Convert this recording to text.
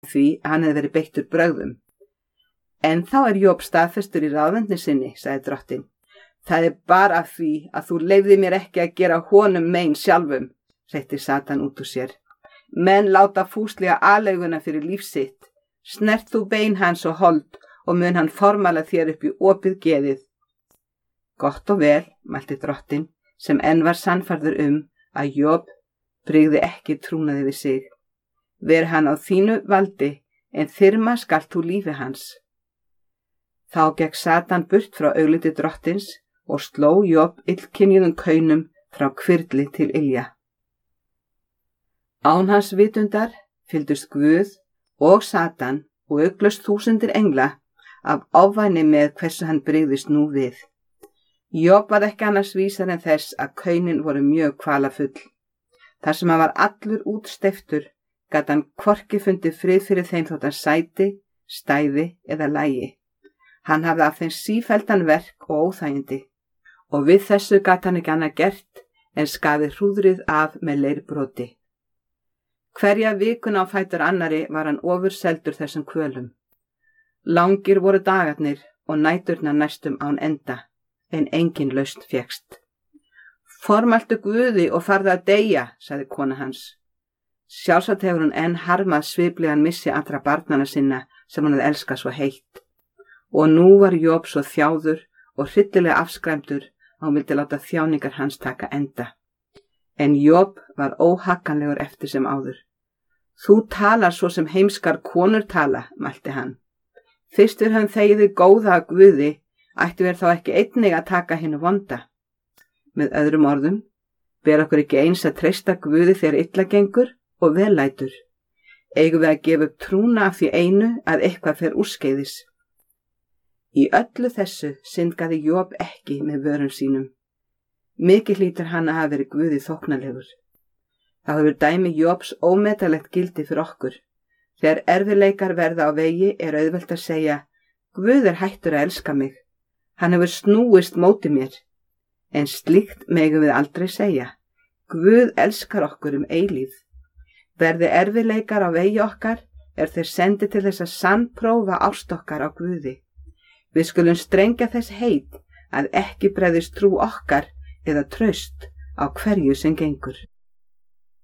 því að hann hefði verið beittur brögðum. En þá Job staðfestur í ráðvendni sinni, sagði drottinn. Það bara af því að þú leyfði mér ekki að gera honum mein sjálfum, hreytti Satan út úr sér. Menn láta fúslega aleiguna fyrir líf sitt. Snert þú bein hans og hold og mun hann formala þér upp í opið geðið. Gott og vel, mælti drottinn, sem enn var sannfærður að Job brygði ekki trúnaði við sig. Ver hann á þínu valdi, en þyrma skalt þú lífi hans. Þá gekk Satan burt frá augliti drottins og sló Job illkynjuðum kaunum frá hvirfli til ilja. Án hans vitundar fylgdust Guð og Satan og uglust þúsundir engla af ofvæni með hversu hann brygðist nú við. Job var ekki annars vísar en þess að kaunin voru mjög kvalafull. Þar sem hann var allur útsteyptur, gat hann hvorki fundið frið fyrir þeim þótt hann sæti, stæði eða lægi. Hann hafði af þeim sífelldan verk og óþægindi, og við þessu gat hann ekki annað gert en skaði hrúðrið af með leirbroti. Hverja vikuna á fætur annari var hann ofurseldur þessum kvölum. Langir voru dagarnir og næturnar næstum án enda, en engin lausn fékkst. Formæltu Guði og farðu að deyja, sagði kona hans. Sjálfsagt hefur hún enn harmað sviflegan missi allra barnana sinna sem hún hefði elskað svo heitt. Og nú var Job svo þjáður og hryllilega afskræmdur að hún vildi láta þjáningar hans taka enda. En Job var óhagganlegur eftir sem áður. Þú talar svo sem heimskar konur tala, mælti hann. Fyrst við höfum þegið þig góða að Guði, ættu við þá ekki einnig að taka hinu vonda. Með öðrum orðum, ber okkur ekki eins að treysta Guði þegar illa gengur og vellætur. Eigum við að gefa upp trúna af því einu að eitthvað fer úrskeiðis. Í öllu þessu syndgaði Job ekki með vörum sínum. Mikið hlýtur hann að hafa verið Guði þóknalegur. Þá hefur dæmi Jobs ómetanlegt gildi fyrir okkur. Þegar erfiðleikar verða á vegi auðvelt að segja, Guð hættur að elska mig. Hann hefur snúist móti mér. En slíkt megum við aldrei segja. Guð elskar okkur eilífð. Verði erfiðleikar á vegi okkar þeir sendi til þess að sannprófa ást okkar á Guði. Við skulum strengja þess heit að ekki bregðist trú okkar eða traust á hverju sem gengur.